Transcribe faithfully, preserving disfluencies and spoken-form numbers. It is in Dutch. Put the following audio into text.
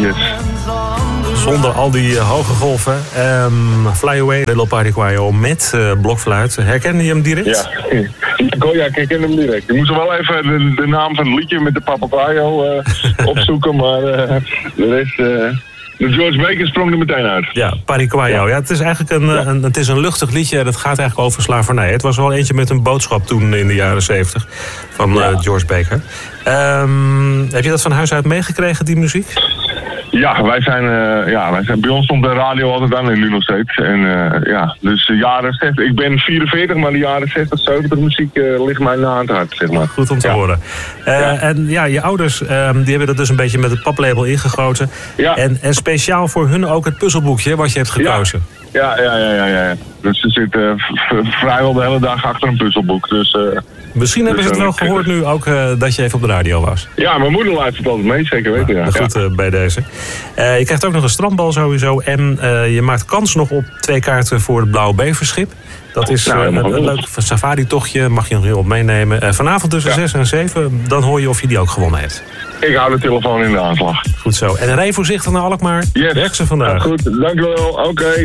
Yes. Zonder al die uh, hoge golven. Um, Fly Away, Little Pariquayo met uh, blokfluit. Herkende je hem direct? Ja, oh, ja, ik herken hem direct. Ik moest wel even de, de naam van het liedje met de Papapayo uh, opzoeken, maar uh, de rest... Uh, de George Baker sprong er meteen uit. Ja, Pariquayo. Ja. Ja, het is eigenlijk een, ja. een, het is een luchtig liedje en het gaat eigenlijk over slavernij. Het was wel eentje met een boodschap toen in de jaren zeventig van ja. uh, George Baker. Um, heb je dat van huis uit meegekregen, die muziek? Ja, wij zijn, uh, ja, wij zijn, bij ons stond de radio altijd aan en nu nog steeds. En uh, ja, dus de jaren zestig, ik ben vierenveertig, maar de jaren zestig, zeventig muziek uh, ligt mij na aan het hart, zeg maar. Goed om te ja. horen. Uh, ja. En ja, je ouders, uh, die hebben dat dus een beetje met het paplabel ingegoten. Ja. En, en speciaal voor hun ook het puzzelboekje wat je hebt gekozen. Ja, ja, ja, ja, ja. ja. Dus ze zitten uh, vrijwel de hele dag achter een puzzelboek, dus... Uh, Misschien hebben ze het wel gehoord nu ook uh, dat je even op de radio was. Ja, mijn moeder luistert altijd mee, zeker weten. Ja. Goed uh, bij deze. Uh, je krijgt ook nog een strandbal sowieso. En uh, je maakt kans nog op twee kaarten voor het Blauwe Beverschip. Dat is uh, nou, een, een leuk safari-tochtje, mag je nog heel op meenemen. Uh, vanavond tussen zes ja. en zeven, dan hoor je of je die ook gewonnen hebt. Ik hou de telefoon in de aanslag. Goed zo. En rij voorzichtig naar Alkmaar. Yes. Werk ze vandaag. Ja, goed, dank u wel. Oké. Okay.